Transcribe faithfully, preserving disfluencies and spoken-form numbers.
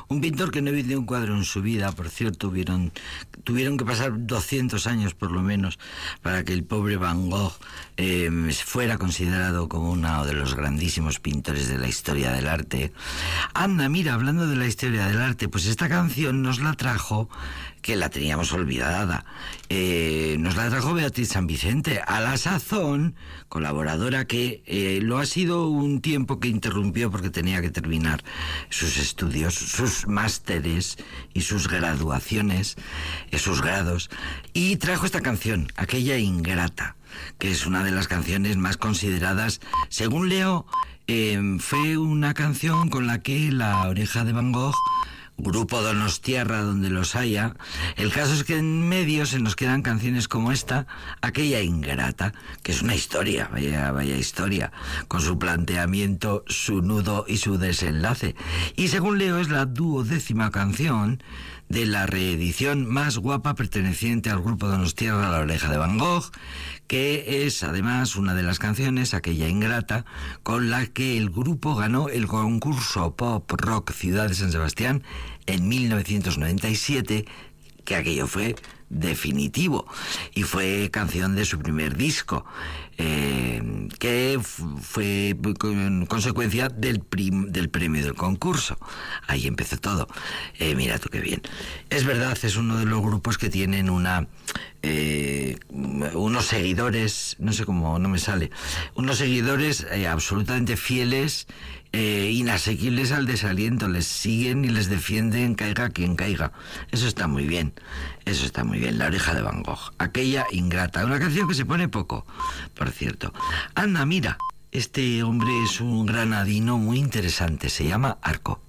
Un pintor que no vendió un cuadro en su vida, por cierto, tuvieron, tuvieron que pasar doscientos años por lo menos para que el pobre Van Gogh eh, fuera considerado como uno de los grandísimos pintores de la historia del arte. Anda, mira, hablando de la historia del arte, pues esta canción nos la trajo, que la teníamos olvidada, eh, nos la trajo Beatriz San Vicente, a la sazón colaboradora que eh, lo ha sido un tiempo que interrumpió porque tenía que terminar sus estudios, sus másteres y sus graduaciones, eh, sus grados, y trajo esta canción, Aquella Ingrata, que es una de las canciones más consideradas, según leo, eh, fue una canción con la que La Oreja de Van Gogh, grupo donostiarra donde los haya, el caso es que en medio se nos quedan canciones como esta, Aquella Ingrata, que es una historia, vaya, vaya historia, con su planteamiento, su nudo y su desenlace. Y según leo es la duodécima canción de la reedición más guapa perteneciente al grupo donostiarra La Oreja de Van Gogh, que es además una de las canciones, Aquella Ingrata, con la que el grupo ganó el concurso Pop Rock Ciudad de San Sebastián en mil novecientos noventa y siete, que aquello fue definitivo y fue canción de su primer disco, eh, que f- fue con consecuencia del, prim- del premio del concurso. Ahí empezó todo. Eh, mira tú qué bien. Es verdad, es uno de los grupos que tienen una eh, unos seguidores, no sé cómo, no me sale, unos seguidores eh, absolutamente fieles, eh, inasequibles al desaliento, les siguen y les defienden caiga quien caiga. Eso está muy bien, eso está muy bien. La Oreja de Van Gogh, Aquella Ingrata, una canción que se pone poco, por cierto. Anda, mira, este hombre es un granadino muy interesante, se llama Arco.